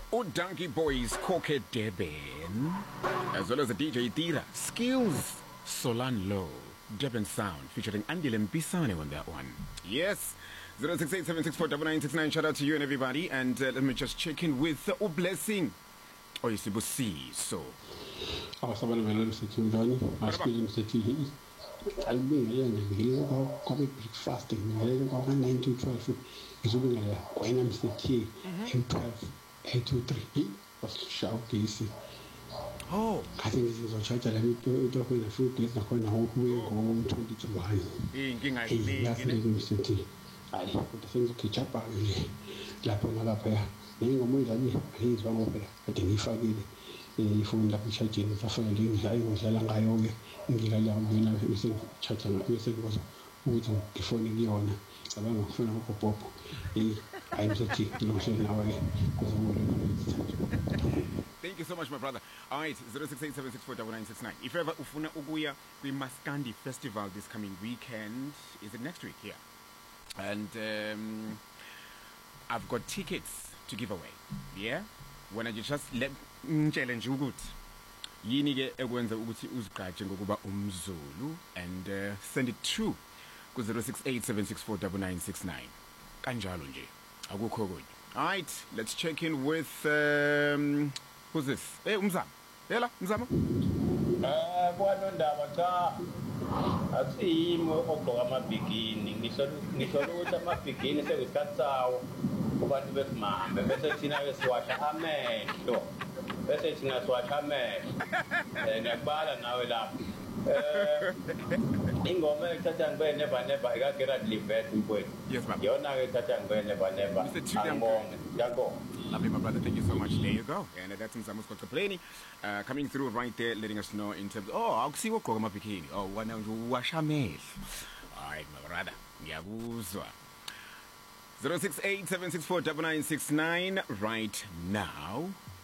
Donkey Boys Koke Deben, as well as the DJ Tira, Skills, Solan Low, Deben Sound, featuring Andy Lempisane on that one. Yes, 068764969. Shout out to you and everybody. And let me just check in with Blessing. Oyisibusi, so. Awasabana vele msethi njani? Asikile msethi hii. Alibingelela ngeke kwabe breakfast ngeke kwa 9 to 12 izobingelela kwena msethi M12 823 wasishawugisi. Oh, I think sizochaja la into kwena futhi nakhona ngokuye ngo-2021. Inkinga yini msethi? Hayi, kodwa sengizokhipha nje lapho nalapha. Ngingoma idlali ayizwa ngophela kade ngifakile ifoni lapho echajini safuna nje ngidlala ngayo ke ngilala mina bese chaja bese ngikwazi ukuthi ngifone kuyona cabanga ngifuna ngopopo ayimsethi ngiloshe nawe ke Thank you so much, my brother. All right, 0687649969. If ever ufuna ukuya kwi Maskandi Festival this coming weekend, is it next week? Yeah. And I've got tickets to give away. Yeah? When I just let challenge ukuthi yini ke ekwenza ukuthi uzigqaje ngokuba umZulu and send it through ku 0687649969. Kanjalo nje. Akukho konke. All right, let's check in with who's this? Hey, Mzama. Yela, Mzama. Kwanondaba cha. Asiyimo ogqoka amabhikini. Ngisho ukuthi amabhikini sekusikhatsawo kubantu besimambe bese thina besiwasha amehlo. Bese thina siwasha amehlo. Ngiyakubala nawe lapha. Ingoma ethatha ngibe never ikaGerard Livet mfowethu. Yes, ma'am. Yona ke ethatha ngibe never. Angibonge. Ngiyabonga. Lovely, my brother. Thank you so much. There you go. And that's Mzama Skotleni coming through right there, letting us know in terms of, I'll see what Kogama Bikini. Oh, wana washamel. All right, my brother. Ngiyakuzwa. 0687649969 right now.